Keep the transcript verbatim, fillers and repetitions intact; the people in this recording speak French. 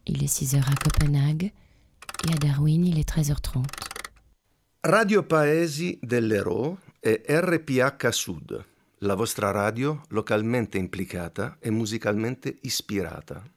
il est six heures à Copenaghen et à Darwin, il est treize heures trente. Radio Paesi dell'Ero e R P H Sud, la vostra radio localmente implicata e musicalmente ispirata.